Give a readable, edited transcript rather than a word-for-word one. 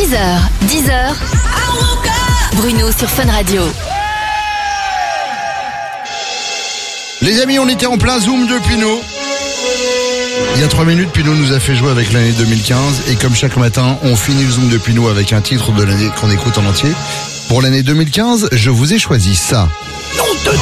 6h, 10h. Bruno sur Fun Radio. Les amis, on était en plein Zoom de Pinot. Il y a 3 minutes, Pinot nous a fait jouer avec l'année 2015. Et comme chaque matin, on finit le Zoom de Pinot avec un titre de l'année qu'on écoute en entier. Pour l'année 2015, je vous ai choisi ça.